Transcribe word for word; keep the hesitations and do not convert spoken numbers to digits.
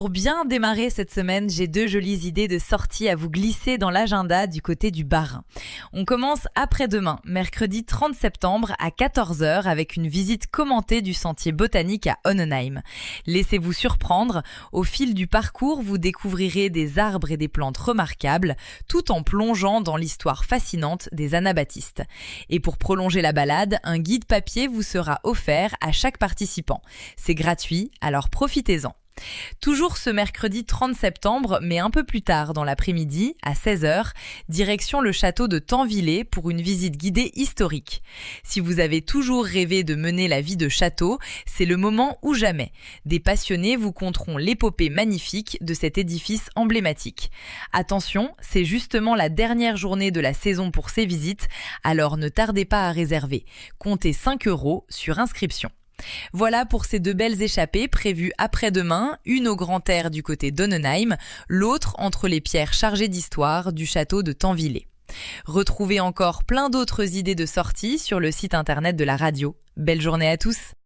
Pour bien démarrer cette semaine, j'ai deux jolies idées de sortie à vous glisser dans l'agenda du côté du Bas-Rhin. On commence après-demain, mercredi trente septembre à quatorze heures avec une visite commentée du sentier botanique à Onnenheim. Laissez-vous surprendre, au fil du parcours, vous découvrirez des arbres et des plantes remarquables, tout en plongeant dans l'histoire fascinante des anabaptistes. Et pour prolonger la balade, un guide papier vous sera offert à chaque participant. C'est gratuit, alors profitez-en. Toujours ce mercredi trente septembre, mais un peu plus tard dans l'après-midi, à seize heures, direction le château de Tanvillers pour une visite guidée historique. Si vous avez toujours rêvé de mener la vie de château, c'est le moment ou jamais. Des passionnés vous conteront l'épopée magnifique de cet édifice emblématique. Attention, c'est justement la dernière journée de la saison pour ces visites, alors ne tardez pas à réserver. Comptez cinq euros sur inscription. Voilà pour ces deux belles échappées prévues après-demain, une au grand air du côté d'Onnenheim, l'autre entre les pierres chargées d'histoire du château de Tanvillers. Retrouvez encore plein d'autres idées de sortie sur le site internet de la radio. Belle journée à tous!